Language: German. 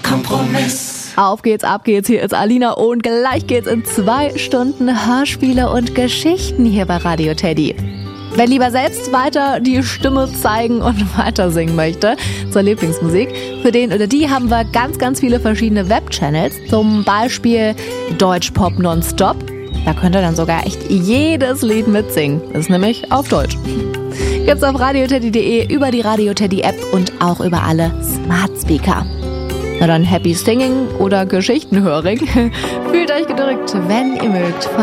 Kompromiss. Auf geht's, ab geht's, hier ist Alina und gleich geht's in 2 Stunden Hörspiele und Geschichten hier bei Radio Teddy. Wer lieber selbst weiter die Stimme zeigen und weiter singen möchte zur Lieblingsmusik, für den oder die haben wir ganz, ganz viele verschiedene Webchannels, zum Beispiel Deutschpop Nonstop. Da könnt ihr dann sogar echt jedes Lied mitsingen. Das ist nämlich auf Deutsch. Gibt's auf radioteddy.de, über die Radio Teddy App und auch über alle Smart Speaker. Na dann Happy Singing oder Geschichtenhöring. Fühlt euch gedrückt, wenn ihr mögt.